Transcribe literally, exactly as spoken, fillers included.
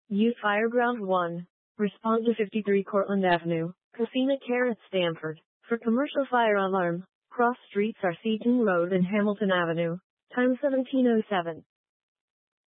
Use Fireground one. Respond to fifty-three Cortlandt Avenue, Cosina Care at Stamford. For commercial fire alarm, cross streets are Seaton Road and Hamilton Avenue. Time seventeen oh seven.